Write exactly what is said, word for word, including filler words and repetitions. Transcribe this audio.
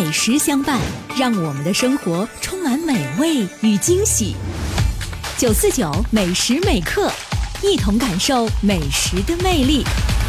美食相伴，让我们的生活充满美味与惊喜。九四九美食美课，一同感受美食的魅力。